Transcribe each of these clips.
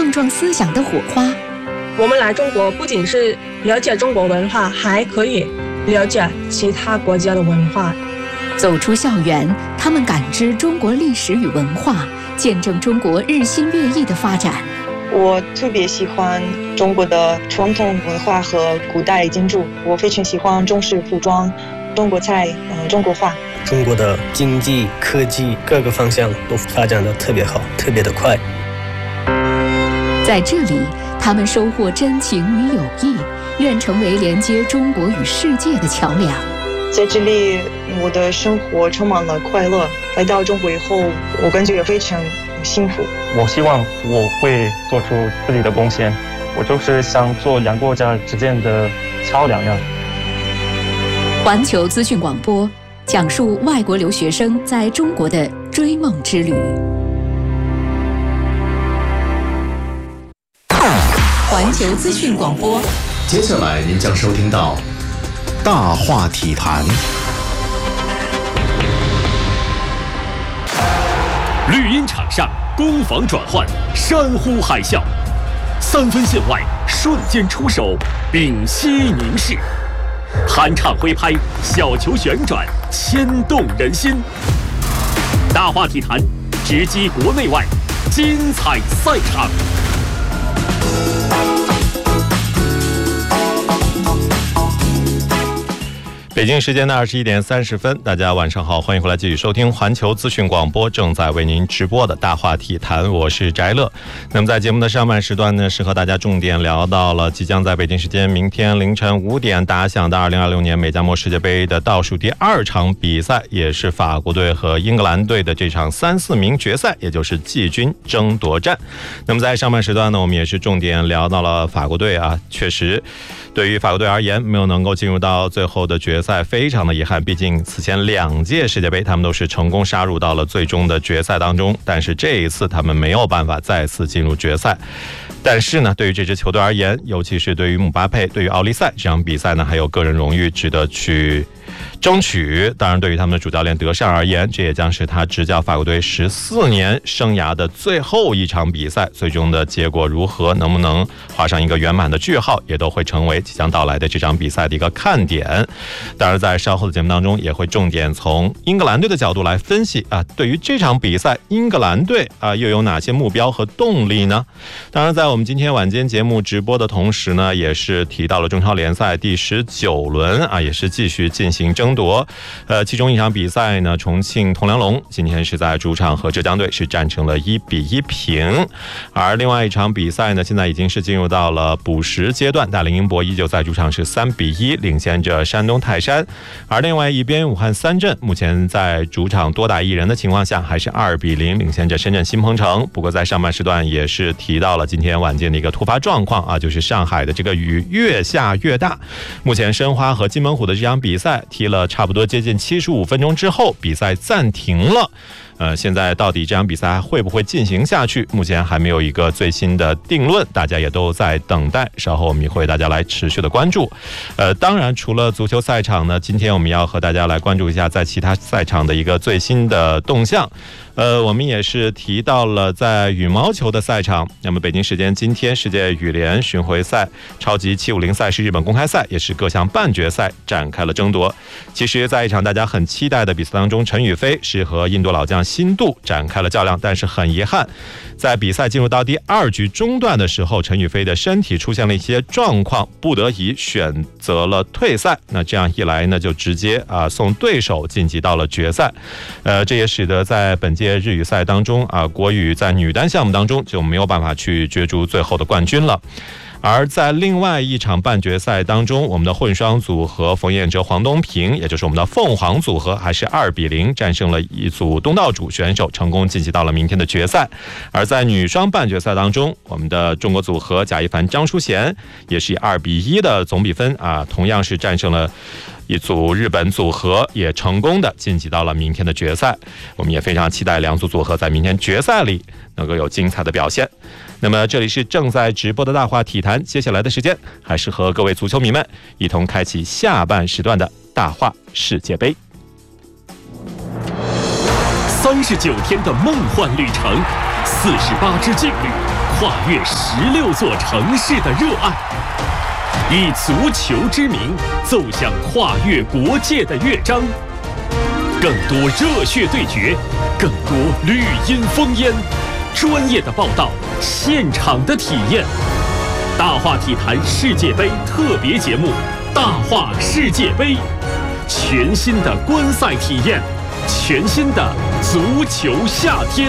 碰撞思想的火花。 我们来中国不仅是了解中国文化，还可以了解其他国家的文化。 走出校园，他们感知中国历史与文化，见证中国日新月异的发展。 我特别喜欢中国的传统文化和古代建筑，我非常喜欢中式服装、中国菜、中国画。 中国的经济、科技各个方向都发展得特别好，特别的快。 在这里，他们收获真情与友谊，愿成为连接中国与世界的桥梁。 在这里，我的生活充满了快乐。来到中国以后，我感觉非常幸福。 我希望我会做出自己的贡献，我就是想做两国家之间的桥梁呀。 环球资讯广播讲述外国留学生在中国的追梦之旅。环球资讯广播， 接下来您将收听到大话体坛。 绿茵场上攻防转换，山呼海啸，3分线外瞬间出手，屏息凝视，酣畅挥拍，小球旋转，牵动人心。大话体坛，直击国内外精彩赛场。 北京时间的21点30分，大家晚上好，欢迎回来继续收听环球资讯广播正在为您直播的大话体坛，我是翟乐。那么在节目的上半时段呢，是和大家重点聊到了即将在北京时间明天凌晨5点打响的2026年美加墨世界杯的倒数第2场比赛，也是法国队和英格兰队的这场3、4名决赛，也就是季军争夺战。那么在上半时段呢，我们也是重点聊到了法国队啊，确实对于法国队而言，没有能够进入到最后的决赛，非常的遗憾。毕竟此前2届世界杯，他们都是成功杀入到了最终的决赛当中，但是这一次他们没有办法再次进入决赛。但是呢，对于这支球队而言，尤其是对于姆巴佩、对于奥利赛，这场比赛呢，还有个人荣誉值得去争取。当然，对于他们的主教练德尚而言，这也将是他执教法国队14年生涯的最后一场比赛。最终的结果如何，能不能画上一个圆满的句号，也都会成为即将到来的这场比赛的一个看点。当然，在稍后的节目当中，也会重点从英格兰队的角度来分析啊，对于这场比赛，英格兰队啊又有哪些目标和动力呢？当然，在我们今天晚间节目直播的同时呢，也是提到了中超联赛第19轮啊，也是继续进行争夺。其中一场比赛呢，重庆铜梁龙今天是在主场和浙江队是战成了1-1平，而另外一场比赛呢，现在已经是进入到了补时阶段，大连英博依旧在主场是3-1领先着山东泰山，而另外一边武汉三镇目前在主场多打1人的情况下，还是2-0领先着深圳新鹏城。不过在上半时段也是提到了今天晚间的一个突发状况啊，就是上海的这个雨越下越大。目前申花和金门虎的这场比赛踢了差不多接近75分钟之后，比赛暂停了。现在到底这场比赛会不会进行下去，目前还没有一个最新的定论，大家也都在等待，稍后我们也会为大家来持续的关注。当然除了足球赛场呢，今天我们要和大家来关注一下在其他赛场的一个最新的动向。我们也是提到了在羽毛球的赛场，那么北京时间今天世界羽联巡回赛超级750赛事日本公开赛也是各项半决赛展开了争夺。其实在一场大家很期待的比赛当中，陈雨菲是和印度老将辛杜展开了较量，但是很遗憾，在比赛进入到第2局中段的时候，陈雨菲的身体出现了一些状况，不得已选择了退赛。那这样一来呢，就直接送对手晋级到了决赛。这也使得在本届日羽赛当中国羽在女单项目当中就没有办法去角逐最后的冠军了。而在另外一场半决赛当中，我们的混双组合冯彦哲、黄东萍，也就是我们的凤凰组合，还是2-0战胜了一组东道主选手，成功晋级到了明天的决赛。而在女双半决赛当中，我们的中国组合贾一凡、张淑娴也是以2-1的总比分同样是战胜了一组日本组合，也成功的晋级到了明天的决赛。我们也非常期待两组组合在明天决赛里能够有精彩的表现。那么这里是正在直播的大话体坛，接下来的时间还是和各位足球迷们一同开启下半时段的大话世界杯。 39天的梦幻旅程，48支劲旅跨越16座城市的热爱，以足球之名奏响跨越国界的乐章。更多热血对决，更多绿荫烽烟，专业的报道，现场的体验。大话体坛世界杯特别节目《大话世界杯》，全新的观赛体验，全新的足球夏天。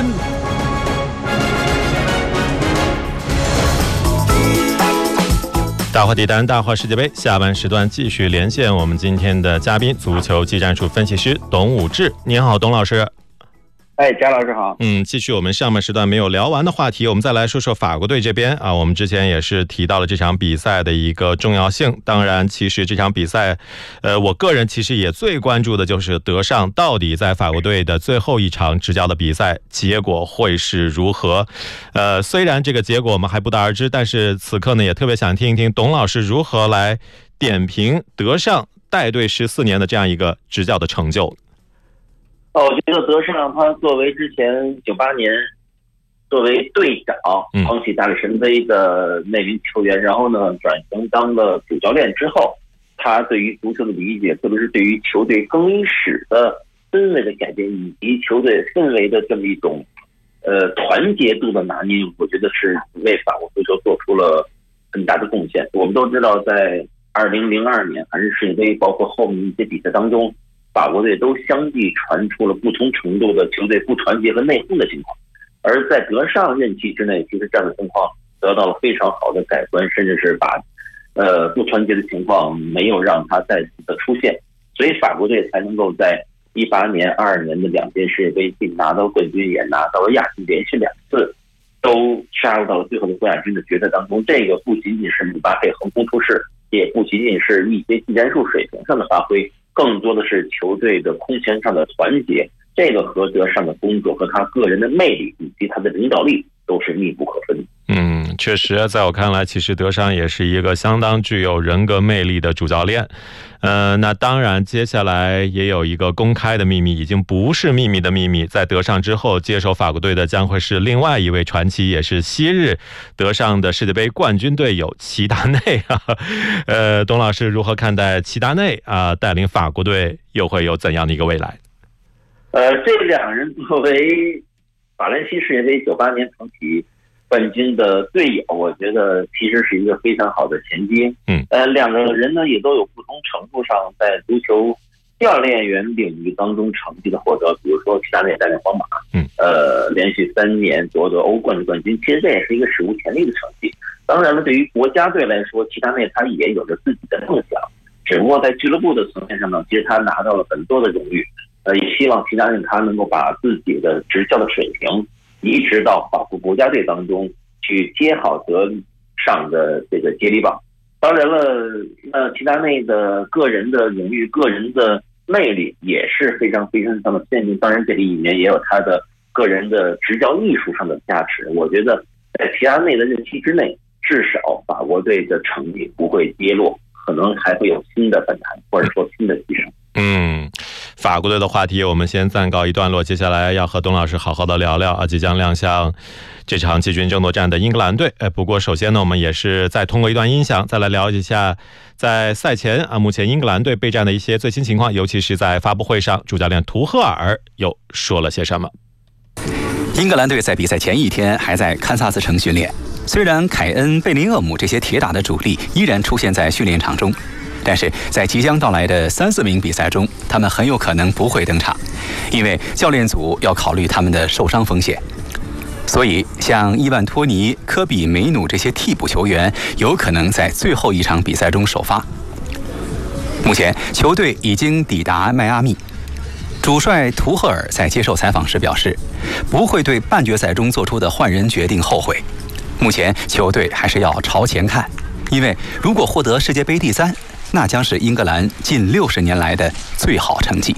大话体坛，大话世界杯，下半时段继续连线我们今天的嘉宾，足球技战术分析师董武志。您好，董老师。 翟老师好。 继续我们上半时段没有聊完的话题，我们再来说说法国队这边啊。我们之前也是提到了这场比赛的一个重要性。当然，其实这场比赛，我个人其实也最关注的就是德尚到底在法国队的最后一场执教的比赛结果会是如何。虽然这个结果我们还不得而知，但是此刻呢，也特别想听一听董老师如何来点评德尚带队14年的这样一个执教的成就。 我觉得德尚他作为之前98年作为队长扛起大力神杯的那名球员，然后呢转型当了主教练之后，他对于足球的理解，特别是对于球队更衣室的氛围的改变，以及球队氛围的这么一种团结度的拿捏，我觉得是为法国足球做出了很大的贡献。我们都知道，在2002年韩日世界杯，包括后面一些比赛当中，法国队都相继传出了不同程度的球队不团结和内讧的情况，而在德尚任期之内，其实这样的情况得到了非常好的改观，甚至是把不团结的情况没有让他再次的出现，所以法国队才能够在18年、22年的2届世界杯既拿到冠军，也拿到了亚军，连续2次都杀入到了最后的冠亚军的决赛当中。这个不仅仅是姆巴佩横空出世，也不仅仅是一些技战术水平上的发挥，更多的是球队的空前上的团结，这个和德尚的工作和他个人的魅力以及他的领导力都是密不可分的。 确实，在我看来，其实德尚也是一个相当具有人格魅力的主教练。那当然，接下来也有一个公开的秘密，已经不是秘密的秘密，在德尚之后接手法国队的将会是另外一位传奇，也是昔日德尚的世界杯冠军队友齐达内啊。董老师如何看待齐达内啊带领法国队又会有怎样的一个未来？ 这两人作为法兰西世界杯98年捧起冠军的队友，我觉得其实是一个非常好的前接。两个人呢也都有不同程度上在足球教练员领域当中成绩的获得，比如说齐达内带领皇马，连续3年夺得欧冠的冠军，其实这也是一个史无前例的成绩。当然了，对于国家队来说，齐达内他也有着自己的梦想，只不过在俱乐部的层面上呢，其实他拿到了很多的荣誉。也希望齐达内他能够把自己的执教的水平移植到法国国家队当中去，接好德尚的这个接力棒。当然了，齐达内的个人的荣誉、个人的魅力也是非常非常的鲜明。当然，这里面也有他的个人的执教艺术上的加持。我觉得在齐达内的任期之内，至少法国队的成绩不会跌落，可能还会有新的反弹，或者说新的提升。 法国队的话题我们先暂告一段落，接下来要和董老师好好的聊聊啊，即将亮相这场季军争夺战的英格兰队。不过首先呢，我们也是再通过一段音响再来聊一下在赛前啊，目前英格兰队备战的一些最新情况，尤其是在发布会上，主教练图赫尔又说了些什么。 英格兰队在比赛前一天还在堪萨斯城训练，虽然凯恩、贝林厄姆这些铁打的主力依然出现在训练场中，但是在即将到来的3-4名比赛中，他们很有可能不会登场，因为教练组要考虑他们的受伤风险。所以像伊万托尼、科比、梅努这些替补球员有可能在最后一场比赛中首发。目前球队已经抵达迈阿密，主帅图赫尔在接受采访时表示，不会对半决赛中做出的换人决定后悔。目前球队还是要朝前看，因为如果获得世界杯第3，那将是英格兰近60年来的最好成绩。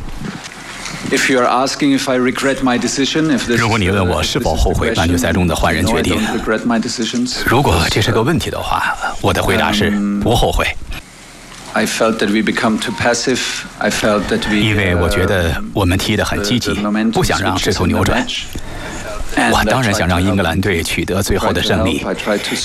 如果你问我是否后悔半决赛中的换人决定，如果这是个问题的话，我的回答是不后悔。因为我觉得我们踢得很积极，不想让势头扭转。 我当然想让英格兰队取得最后的胜利，